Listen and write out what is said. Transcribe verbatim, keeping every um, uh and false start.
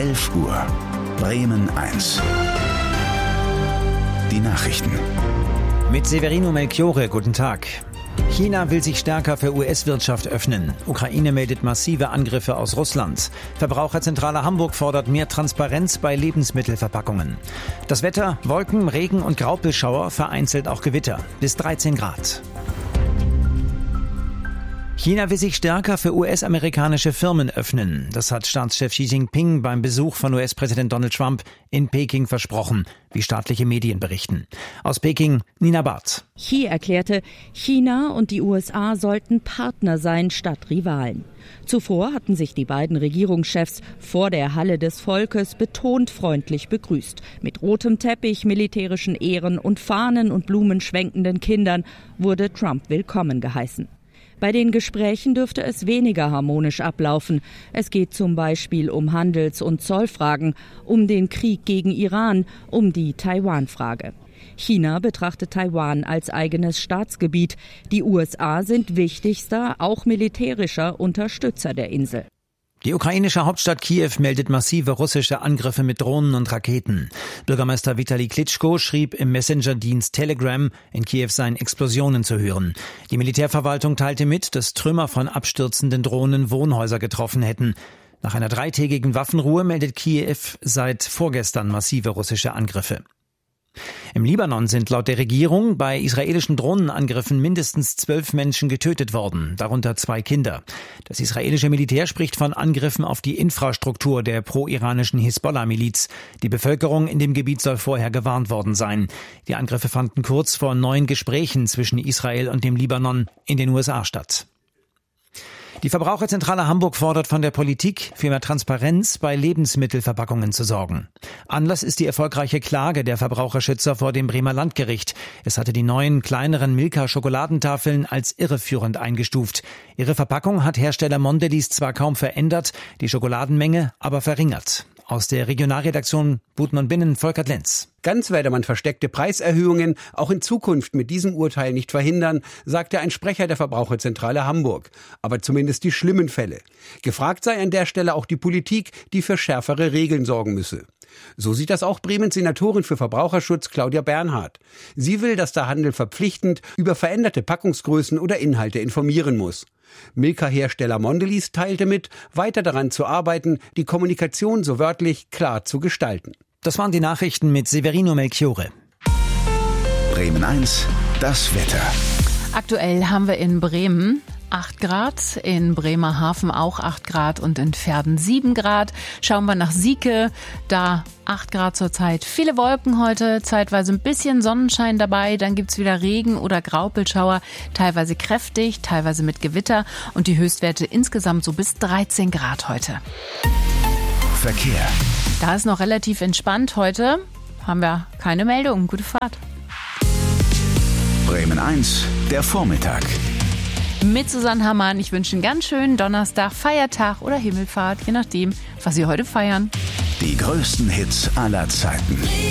elf Uhr. Bremen eins. Die Nachrichten. Mit Severino Melchiorre, guten Tag. China will sich stärker für U S-Wirtschaft öffnen. Ukraine meldet massive Angriffe aus Russland. Verbraucherzentrale Hamburg fordert mehr Transparenz bei Lebensmittelverpackungen. Das Wetter: Wolken, Regen und Graupelschauer, vereinzelt auch Gewitter. Bis dreizehn Grad. China will sich stärker für U S-amerikanische Firmen öffnen. Das hat Staatschef Xi Jinping beim Besuch von U S-Präsident Donald Trump in Peking versprochen, wie staatliche Medien berichten. Aus Peking, Nina Barth. Xi erklärte, China und die U S A sollten Partner sein statt Rivalen. Zuvor hatten sich die beiden Regierungschefs vor der Halle des Volkes betont freundlich begrüßt. Mit rotem Teppich, militärischen Ehren und Fahnen und Blumen schwenkenden Kindern wurde Trump willkommen geheißen. Bei den Gesprächen dürfte es weniger harmonisch ablaufen. Es geht zum Beispiel um Handels- und Zollfragen, um den Krieg gegen Iran, um die Taiwan-Frage. China betrachtet Taiwan als eigenes Staatsgebiet. Die U S A sind wichtigster, auch militärischer Unterstützer der Insel. Die ukrainische Hauptstadt Kiew meldet massive russische Angriffe mit Drohnen und Raketen. Bürgermeister Vitali Klitschko schrieb im Messenger-Dienst Telegram, in Kiew seien Explosionen zu hören. Die Militärverwaltung teilte mit, dass Trümmer von abstürzenden Drohnen Wohnhäuser getroffen hätten. Nach einer dreitägigen Waffenruhe meldet Kiew seit vorgestern massive russische Angriffe. Im Libanon sind laut der Regierung bei israelischen Drohnenangriffen mindestens zwölf Menschen getötet worden, darunter zwei Kinder. Das israelische Militär spricht von Angriffen auf die Infrastruktur der pro-iranischen Hisbollah-Miliz. Die Bevölkerung in dem Gebiet soll vorher gewarnt worden sein. Die Angriffe fanden kurz vor neuen Gesprächen zwischen Israel und dem Libanon in den U S A statt. Die Verbraucherzentrale Hamburg fordert von der Politik, für mehr Transparenz bei Lebensmittelverpackungen zu sorgen. Anlass ist die erfolgreiche Klage der Verbraucherschützer vor dem Bremer Landgericht. Es hatte die neuen, kleineren Milka-Schokoladentafeln als irreführend eingestuft. Ihre Verpackung hat Hersteller Mondelez zwar kaum verändert, die Schokoladenmenge aber verringert. Aus der Regionalredaktion Buten und Binnen, Volkert Lenz. Ganz werde man versteckte Preiserhöhungen auch in Zukunft mit diesem Urteil nicht verhindern, sagte ein Sprecher der Verbraucherzentrale Hamburg. Aber zumindest die schlimmen Fälle. Gefragt sei an der Stelle auch die Politik, die für schärfere Regeln sorgen müsse. So sieht das auch Bremens Senatorin für Verbraucherschutz Claudia Bernhardt. Sie will, dass der Handel verpflichtend über veränderte Packungsgrößen oder Inhalte informieren muss. Milka-Hersteller Mondelez teilte mit, weiter daran zu arbeiten, die Kommunikation so wörtlich klar zu gestalten. Das waren die Nachrichten mit Severino Melchiorre. Bremen eins, das Wetter. Aktuell haben wir in Bremen acht Grad, in Bremerhaven auch acht Grad und in Verden sieben Grad. Schauen wir nach Sieke, da acht Grad zurzeit. Viele Wolken heute, zeitweise ein bisschen Sonnenschein dabei, dann gibt's wieder Regen oder Graupelschauer, teilweise kräftig, teilweise mit Gewitter und die Höchstwerte insgesamt so bis dreizehn Grad heute. Verkehr. Da ist noch relativ entspannt heute, haben wir keine Meldungen. Gute Fahrt. Bremen eins, der Vormittag. Mit Susanne Hammann. Ich wünsche einen ganz schönen Donnerstag, Feiertag oder Himmelfahrt, je nachdem, was Sie heute feiern. Die größten Hits aller Zeiten.